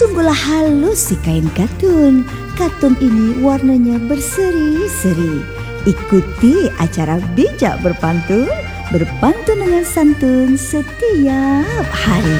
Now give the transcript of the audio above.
Sungguhlah halus si kain katun. Katun ini warnanya berseri-seri. Ikuti acara bijak berpantun dengan santun setiap hari.